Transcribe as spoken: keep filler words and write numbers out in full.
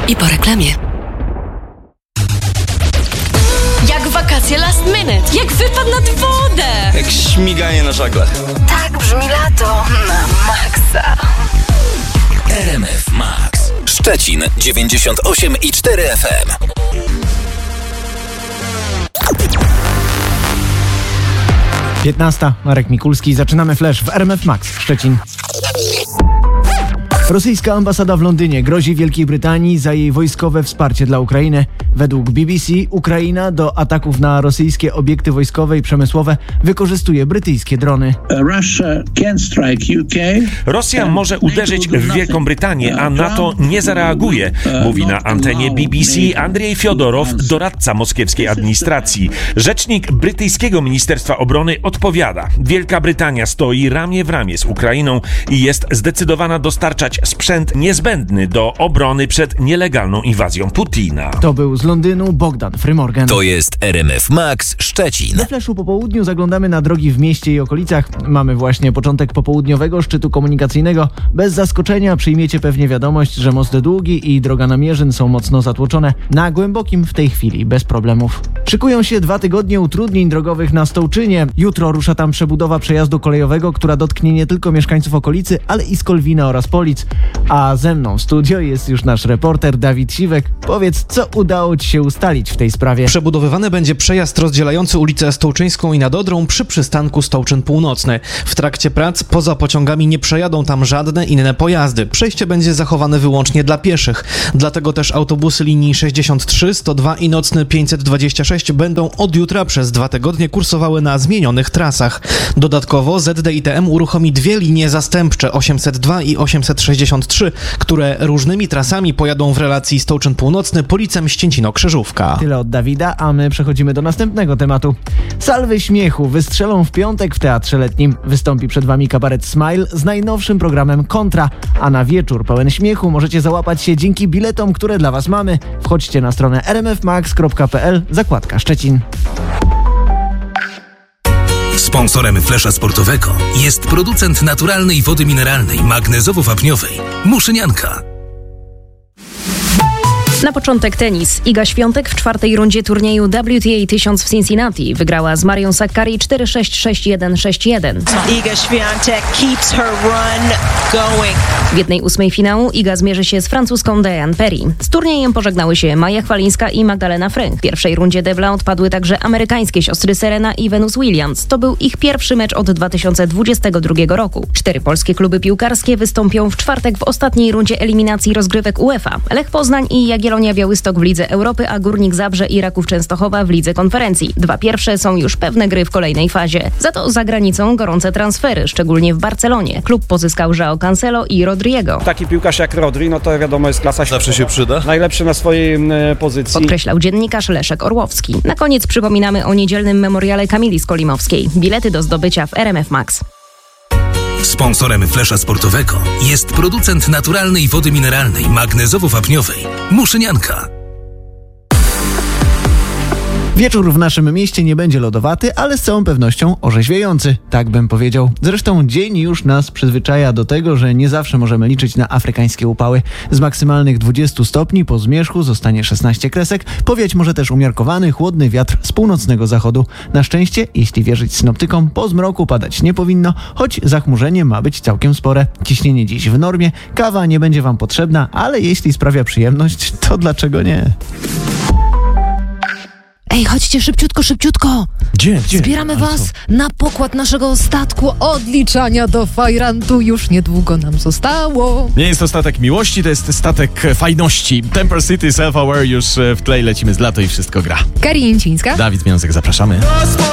I po reklamie. Jak wakacje last minute, jak wypad nad wodę. Jak śmiganie na żaglach. Tak brzmi lato na maksa. R M F Max. Szczecin dziewięćdziesiąt osiem i cztery F M. piętnasta. Marek Mikulski. Zaczynamy Flash w R M F Max Szczecin. Rosyjska ambasada w Londynie grozi Wielkiej Brytanii za jej wojskowe wsparcie dla Ukrainy. Według B B C Ukraina do ataków na rosyjskie obiekty wojskowe i przemysłowe wykorzystuje brytyjskie drony. Rosja może uderzyć w Wielką Brytanię, a NATO nie zareaguje, mówi na antenie B B C Andrzej Fiodorow, doradca moskiewskiej administracji. Rzecznik brytyjskiego Ministerstwa Obrony odpowiada: Wielka Brytania stoi ramię w ramię z Ukrainą i jest zdecydowana dostarczać sprzęt niezbędny do obrony przed nielegalną inwazją Putina. To był z Londynu Bogdan Frymorgan. To jest R M F Max Szczecin. Na Flashu po południu zaglądamy na drogi w mieście i okolicach. Mamy właśnie początek popołudniowego szczytu komunikacyjnego. Bez zaskoczenia przyjmiecie pewnie wiadomość, że most Długi i droga na Mierzyn są mocno zatłoczone. Na Głębokim w tej chwili bez problemów. Szykują się dwa tygodnie utrudnień drogowych na Stołczynie. Jutro rusza tam przebudowa przejazdu kolejowego, która dotknie nie tylko mieszkańców okolicy, ale i Skolwina oraz Polic. A ze mną w studio jest już nasz reporter Dawid Siwek. Powiedz, co udało Ci się ustalić w tej sprawie? Przebudowywany będzie przejazd rozdzielający ulicę Stołczyńską i Nadodrą przy przystanku Stołczyn Północny. W trakcie prac poza pociągami nie przejadą tam żadne inne pojazdy. Przejście będzie zachowane wyłącznie dla pieszych. Dlatego też autobusy linii sześćdziesiąt trzy, sto dwa i nocny pięćset dwadzieścia sześć będą od jutra przez dwa tygodnie kursowały na zmienionych trasach. Dodatkowo Z D I T M uruchomi dwie linie zastępcze osiemset dwa i osiemset sześćdziesiąt trzy, które różnymi trasami pojadą w relacji Stołczyn Północny, Policem, Ścięcino-Krzyżówka. Tyle od Dawida, a my przechodzimy do następnego tematu. Salwy śmiechu wystrzelą w piątek w Teatrze Letnim. Wystąpi przed Wami kabaret Smile z najnowszym programem Kontra, a na wieczór pełen śmiechu możecie załapać się dzięki biletom, które dla Was mamy. Wchodźcie na stronę r m f max kropka p l, zakładka Szczecin. Sponsorem Flesza Sportowego jest producent naturalnej wody mineralnej magnezowo-wapniowej Muszynianka. Na początek tenis. Iga Świątek w czwartej rundzie turnieju W T A tysiąc w Cincinnati wygrała z Marią Sakkari cztery sześć, sześć jeden, sześć jeden. Iga Świątek keeps her run going. W jednej ósmej finału Iga zmierzy się z francuską Diane Perry. Z turniejem pożegnały się Maja Chwalińska i Magdalena Fręch. W pierwszej rundzie debla odpadły także amerykańskie siostry Serena i Venus Williams. To był ich pierwszy mecz od dwa tysiące dwudziestego drugiego roku. Cztery polskie kluby piłkarskie wystąpią w czwartek w ostatniej rundzie eliminacji rozgrywek UEFA. Lech Poznań i Jagiellonia Białystok w Lidze Europy, a Górnik Zabrze i Raków Częstochowa w Lidze Konferencji. Dwa pierwsze są już pewne gry w kolejnej fazie. Za to za granicą gorące transfery, szczególnie w Barcelonie. Klub pozyskał João Cancelo i Rodriego. Taki piłkarz jak Rodri, no to wiadomo, jest klasa światowa. Zawsze się przyda. Najlepszy na swojej m, pozycji. Podkreślał dziennikarz Leszek Orłowski. Na koniec przypominamy o niedzielnym memoriale Kamili Skolimowskiej. Bilety do zdobycia w R M F Max. Sponsorem Flesza Sportowego jest producent naturalnej wody mineralnej magnezowo-wapniowej Muszynianka. Wieczór w naszym mieście nie będzie lodowaty, ale z całą pewnością orzeźwiający, tak bym powiedział. Zresztą dzień już nas przyzwyczaja do tego, że nie zawsze możemy liczyć na afrykańskie upały. Z maksymalnych dwudziestu stopni po zmierzchu zostanie szesnaście kresek, powiać może też umiarkowany, chłodny wiatr z północnego zachodu. Na szczęście, jeśli wierzyć synoptykom, po zmroku padać nie powinno, choć zachmurzenie ma być całkiem spore. Ciśnienie dziś w normie, kawa nie będzie Wam potrzebna, ale jeśli sprawia przyjemność, to dlaczego nie? Ej, chodźcie szybciutko, szybciutko! Gdzie? Gdzie? Zbieramy was na pokład naszego statku odliczania do Fajrantu. Już niedługo nam zostało. Nie jest to statek miłości, to jest statek fajności. Temper City, Self-Aware już w tle, lecimy z lato i wszystko gra. Karin Cińska. Dawid Miąsek, zapraszamy.